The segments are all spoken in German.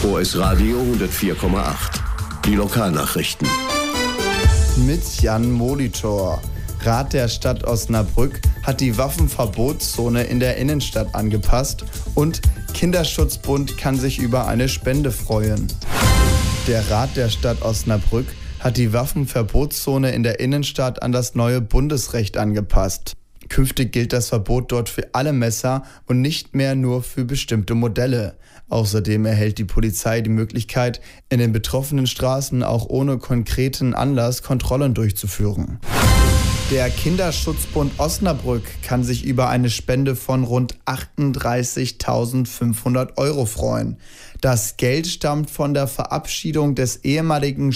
OS Radio 104,8. Die Lokalnachrichten. Mit Jan Molitor. Rat der Stadt Osnabrück hat die Waffenverbotszone in der Innenstadt angepasst und Kinderschutzbund kann sich über eine Spende freuen. Der Rat der Stadt Osnabrück hat die Waffenverbotszone in der Innenstadt an das neue Bundesrecht angepasst. Künftig gilt das Verbot dort für alle Messer und nicht mehr nur für bestimmte Modelle. Außerdem erhält die Polizei die Möglichkeit, in den betroffenen Straßen auch ohne konkreten Anlass Kontrollen durchzuführen. Der Kinderschutzbund Osnabrück kann sich über eine Spende von rund 38.500 € freuen. Das Geld stammt von der Verabschiedung des ehemaligen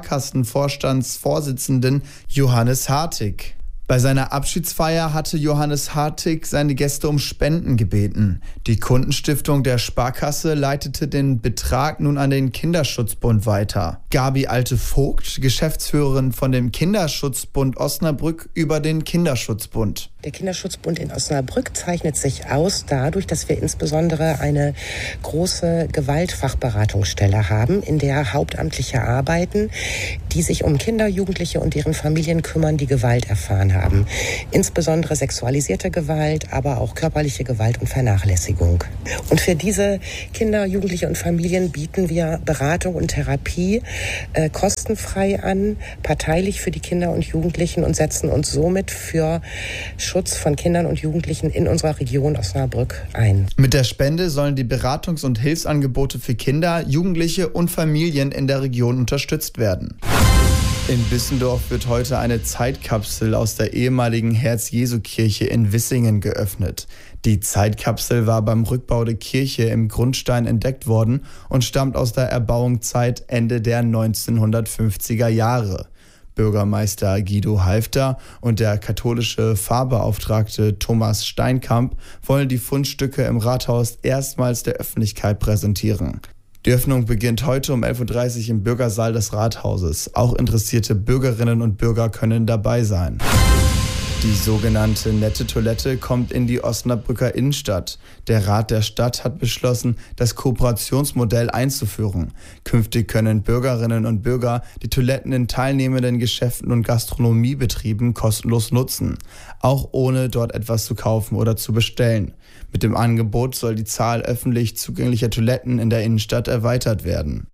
Sparkassenvorstandsvorsitzenden Johannes Hartig. Bei seiner Abschiedsfeier hatte Johannes Hartig seine Gäste um Spenden gebeten. Die Kundenstiftung der Sparkasse leitete den Betrag nun an den Kinderschutzbund weiter. Gabi Alte-Vogt, Geschäftsführerin von dem Kinderschutzbund Osnabrück, über den Kinderschutzbund. Der Kinderschutzbund in Osnabrück zeichnet sich aus dadurch, dass wir insbesondere eine große Gewaltfachberatungsstelle haben, in der Hauptamtliche arbeiten, die sich um Kinder, Jugendliche und deren Familien kümmern, die Gewalt erfahren haben. Insbesondere sexualisierte Gewalt, aber auch körperliche Gewalt und Vernachlässigung. Und für diese Kinder, Jugendliche und Familien bieten wir Beratung und Therapie kostenfrei an, parteilich für die Kinder und Jugendlichen und setzen uns somit für Schutz von Kindern und Jugendlichen in unserer Region Osnabrück ein. Mit der Spende sollen die Beratungs- und Hilfsangebote für Kinder, Jugendliche und Familien in der Region unterstützt werden. In Bissendorf wird heute eine Zeitkapsel aus der ehemaligen Herz-Jesu-Kirche in Wissingen geöffnet. Die Zeitkapsel war beim Rückbau der Kirche im Grundstein entdeckt worden und stammt aus der Erbauungszeit Ende der 1950er Jahre. Bürgermeister Guido Halfter und der katholische Pfarrbeauftragte Thomas Steinkamp wollen die Fundstücke im Rathaus erstmals der Öffentlichkeit präsentieren. Die Öffnung beginnt heute um 11.30 Uhr im Bürgersaal des Rathauses. Auch interessierte Bürgerinnen und Bürger können dabei sein. Die sogenannte nette Toilette kommt in die Osnabrücker Innenstadt. Der Rat der Stadt hat beschlossen, das Kooperationsmodell einzuführen. Künftig können Bürgerinnen und Bürger die Toiletten in teilnehmenden Geschäften und Gastronomiebetrieben kostenlos nutzen, auch ohne dort etwas zu kaufen oder zu bestellen. Mit dem Angebot soll die Zahl öffentlich zugänglicher Toiletten in der Innenstadt erweitert werden.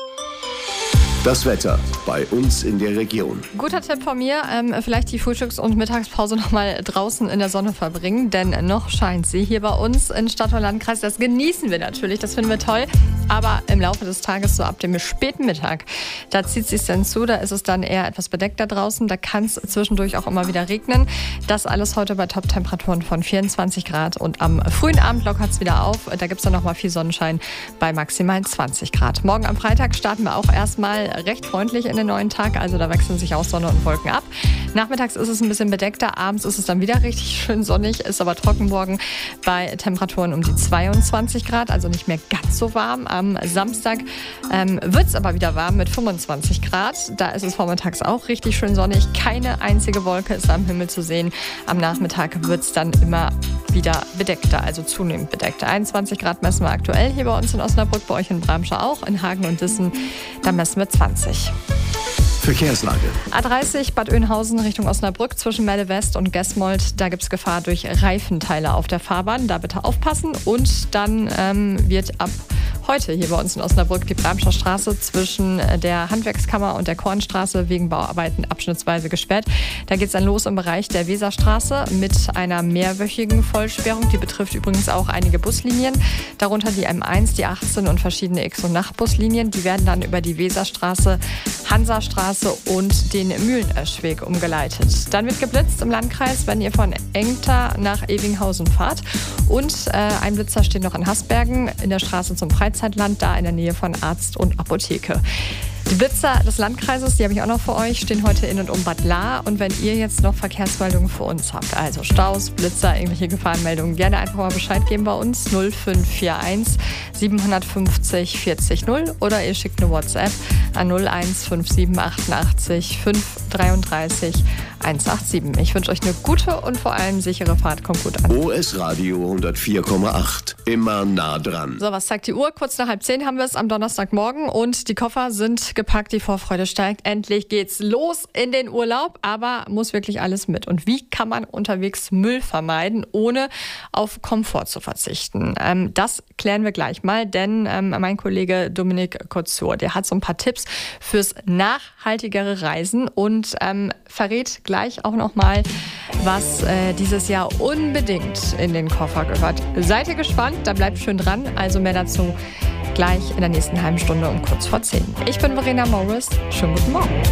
Das Wetter bei uns in der Region. Guter Tipp von mir, vielleicht die Frühstücks- und Mittagspause noch mal draußen in der Sonne verbringen, denn noch scheint sie hier bei uns in Stadt und Landkreis. Das genießen wir natürlich, das finden wir toll, aber im Laufe des Tages, so ab dem späten Mittag, da zieht es sich dann zu, da ist es dann eher etwas bedeckter draußen, da kann es zwischendurch auch immer wieder regnen. Das alles heute bei Top-Temperaturen von 24 Grad und am frühen Abend lockert es wieder auf, da gibt es dann noch mal viel Sonnenschein bei maximal 20 Grad. Morgen am Freitag starten wir auch erstmal recht freundlich in den neuen Tag, also da wechseln sich auch Sonne und Wolken ab. Nachmittags ist es ein bisschen bedeckter, abends ist es dann wieder richtig schön sonnig, ist aber trocken morgen bei Temperaturen um die 22 Grad, also nicht mehr ganz so warm. Am Samstag wird es aber wieder warm mit 25 Grad, da ist es vormittags auch richtig schön sonnig, keine einzige Wolke ist am Himmel zu sehen. Am Nachmittag wird es dann immer wieder bedeckter, also zunehmend bedeckter. 21 Grad messen wir aktuell hier bei uns in Osnabrück, bei euch in Bramsche auch, in Hagen und Dissen, da messen wir 20. Verkehrslage. A30 Bad Oeynhausen Richtung Osnabrück zwischen Melle West und Gesmold. Da gibt es Gefahr durch Reifenteile auf der Fahrbahn. Da bitte aufpassen. Und dann wird ab heute hier bei uns in Osnabrück die Bramscher Straße zwischen der Handwerkskammer und der Kornstraße wegen Bauarbeiten abschnittsweise gesperrt. Da geht es dann los im Bereich der Weserstraße mit einer mehrwöchigen Vollsperrung. Die betrifft übrigens auch einige Buslinien, darunter die M1, die 18 und verschiedene X- und Nachtbuslinien. Die werden dann über die Weserstraße, Hansastraße und den Mühlenöschweg umgeleitet. Dann wird geblitzt im Landkreis, wenn ihr von Engter nach Evinghausen fahrt. Und ein Blitzer steht noch in Hasbergen in der Straße zum Freizeitland, da in der Nähe von Arzt und Apotheke. Die Blitzer des Landkreises, die habe ich auch noch für euch, stehen heute in und um Bad Lahr. Und wenn ihr jetzt noch Verkehrsmeldungen für uns habt, also Staus, Blitzer, irgendwelche Gefahrenmeldungen, gerne einfach mal Bescheid geben bei uns 0541 750 40 0 oder ihr schickt eine WhatsApp an 0157 88 533 187. Ich wünsche euch eine gute und vor allem sichere Fahrt. Kommt gut an. OS Radio 104,8. Immer nah dran. So, was zeigt die Uhr? Kurz nach 9:30 haben wir es am Donnerstagmorgen und die Koffer sind gepackt. Die Vorfreude steigt. Endlich geht's los in den Urlaub, aber muss wirklich alles mit. Und wie kann man unterwegs Müll vermeiden, ohne auf Komfort zu verzichten? Das klären wir gleich mal, denn mein Kollege Dominik Kotzur, der hat so ein paar Tipps fürs nachhaltigere Reisen und verrät gleich auch nochmal, was dieses Jahr unbedingt in den Koffer gehört. Seid ihr gespannt? Da bleibt schön dran. Also mehr dazu gleich in der nächsten halben Stunde um kurz vor 10. Ich bin Verena Morris. Schönen guten Morgen.